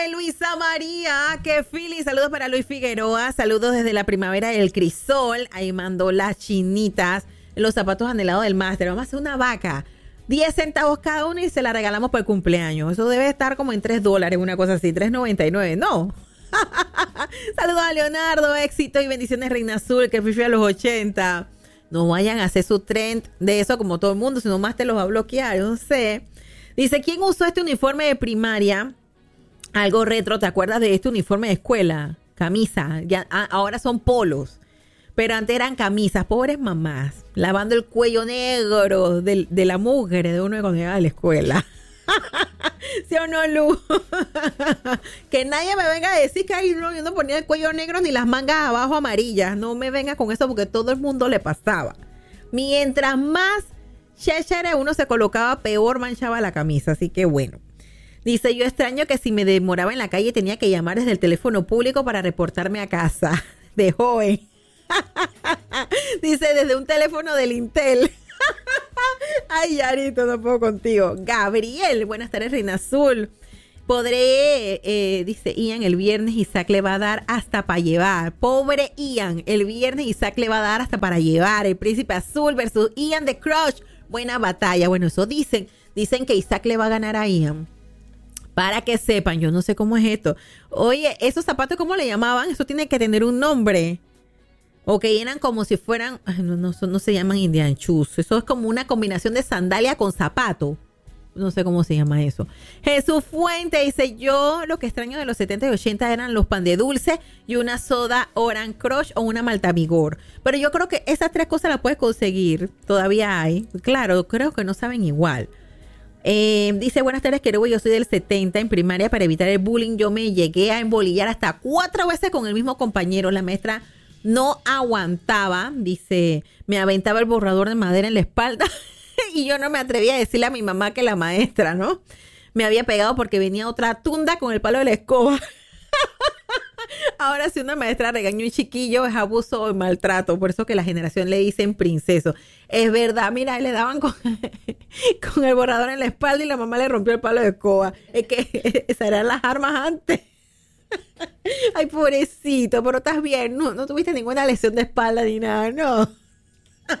Luisa María, qué feliz. Saludos para Luis Figueroa. Saludos desde la primavera del Crisol. Ahí mandó las chinitas, los zapatos anhelados del máster. Vamos a hacer una vaca. 10 centavos cada uno y se la regalamos por el cumpleaños. Eso debe estar como en $3, una cosa así, $3.99. No. Saludos a Leonardo, éxito y bendiciones Reina Azul, que fui a los 80. No vayan a hacer su trend de eso como todo el mundo, si no más te los va a bloquear, no sé. Dice, ¿quién usó este uniforme de primaria? Algo retro, ¿te acuerdas de este uniforme de escuela? Camisa, ya, ahora son polos. Pero antes eran camisas, pobres mamás, lavando el cuello negro de la mugre de uno cuando llegaba a la escuela. ¿Sí o no, Lu? Que nadie me venga a decir que ay, no, yo no ponía el cuello negro ni las mangas abajo amarillas. No me venga con eso porque todo el mundo le pasaba. Mientras más chéchere uno se colocaba, peor manchaba la camisa. Así que bueno. Dice, yo extraño que si me demoraba en la calle tenía que llamar desde el teléfono público para reportarme a casa. De joven. Dice, desde un teléfono del Intel. Ay, Yarito, no puedo contigo. Gabriel, buenas tardes, Reina Azul. Podré, dice Ian, el viernes Isaac le va a dar hasta para llevar. Pobre Ian, el viernes Isaac le va a dar hasta para llevar. El Príncipe Azul versus Ian de Crush. Buena batalla. Bueno, eso dicen. Dicen que Isaac le va a ganar a Ian. Para que sepan, yo no sé cómo es esto. Oye, esos zapatos, ¿cómo le llamaban? Eso tiene que tener un nombre. O que eran como si fueran, no se llaman Indian shoes. Eso es como una combinación de sandalia con zapato. No sé cómo se llama eso. Jesús Fuente dice, yo lo que extraño de los 70 y 80 eran los pan de dulce y una soda Orange Crush o una Malta Vigor. Pero yo creo que esas tres cosas las puedes conseguir. Todavía hay. Claro, creo que no saben igual. Dice, buenas tardes, Querubín, yo soy del 70 en primaria. Para evitar el bullying yo me llegué a embolillar hasta 4 veces con el mismo compañero. La maestra no aguantaba, dice, me aventaba el borrador de madera en la espalda y yo no me atrevía a decirle a mi mamá que la maestra, ¿no? Me había pegado porque venía otra tunda con el palo de la escoba. Ahora, si una maestra regañó a un chiquillo, es abuso o maltrato. Por eso que la generación le dicen princeso. Es verdad, mira, le daban con el borrador en la espalda y la mamá le rompió el palo de escoba. Es que esas eran las armas antes. Ay, pobrecito, pero estás bien. No tuviste ninguna lesión de espalda ni nada, no.